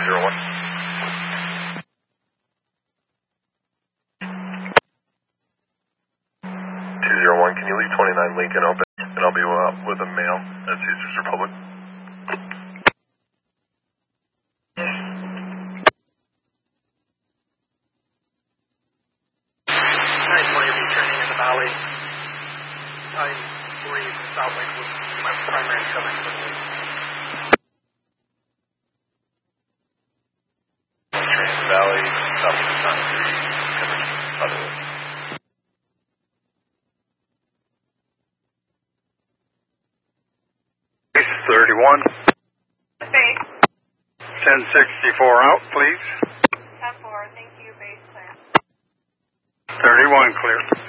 201, can you leave 29 Lincoln open, and I'll be with a male at Caesars Republic. Turning in the valley. I believe South Lake was my primary coverage for the week. Turning in the valley, south of the Sun City, coverage by the way. Base 31. Base. 1064 out, please. 10-4, thank you, base clear. 31 clear.